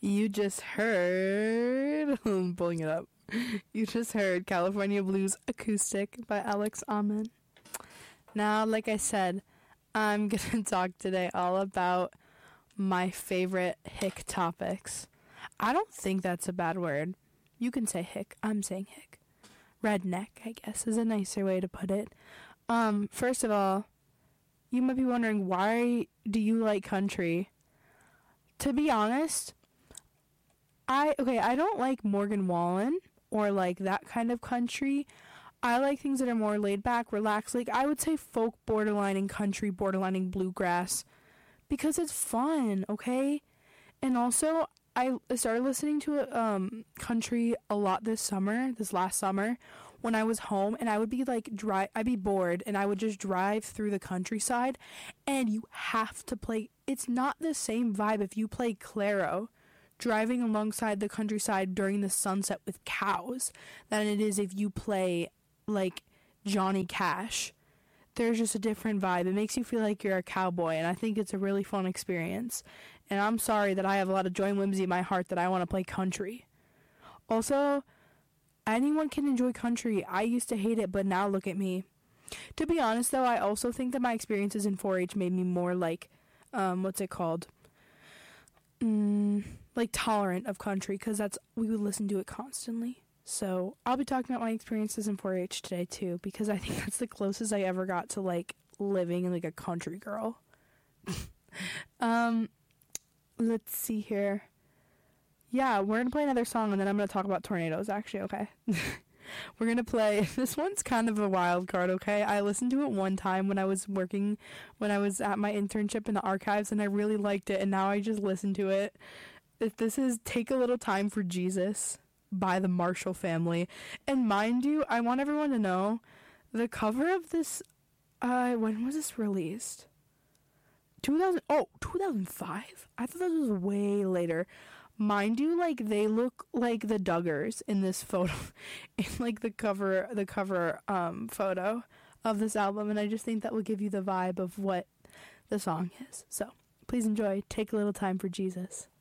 You just heard, I'm pulling it up. You just heard California Blues Acoustic by Alex Amen. Now, like I said, I'm going to talk today all about my favorite hick topics. I don't think that's a bad word. You can say hick. I'm saying hick. Redneck, I guess, is a nicer way to put it. First of all, you might be wondering, why do you like country? To be honest, I don't like Morgan Wallen or like that kind of country. I like things that are more laid back, relaxed. Like, I would say folk borderlining country, borderlining bluegrass, because it's fun, okay? And also, I started listening to country a lot this last summer, when I was home, and I would be like, I'd be bored, and I would just drive through the countryside, and you have to play. It's not the same vibe if you play Claro, driving alongside the countryside during the sunset with cows, than it is if you play like Johnny Cash. There's just a different vibe. It makes you feel like you're a cowboy, and I think it's a really fun experience. And I'm sorry that I have a lot of joy and whimsy in my heart that I want to play country. Also, anyone can enjoy country. I used to hate it, but now look at me. To be honest, though, I also think that my experiences in 4-H made me more like, like tolerant of country, because we would listen to it constantly. So I'll be talking about my experiences in 4-H today too, because I think that's the closest I ever got to like living like a country girl. Let's see here. Yeah, we're gonna play another song, and then I'm gonna talk about tornadoes, actually. Okay. We're gonna play, this one's kind of a wild card, okay? I listened to it one time when I was at my internship in the archives, and I really liked it, and now I just listen to it. This is Take a Little Time for Jesus by the Marshall Family. And mind you, I want everyone to know, the cover of this, when was this released? 2005? I thought that was way later. Mind you, like, they look like the Duggars in this photo, in like the cover photo of this album, and I just think that will give you the vibe of what the song is. So please enjoy Take a Little Time for Jesus.